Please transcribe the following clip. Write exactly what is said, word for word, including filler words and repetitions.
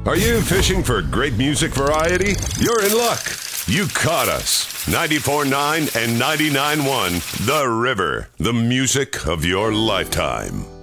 Are you fishing for great music variety? You're in luck. You caught us. ninety-four point nine and ninety-nine point one The River, the music of your lifetime.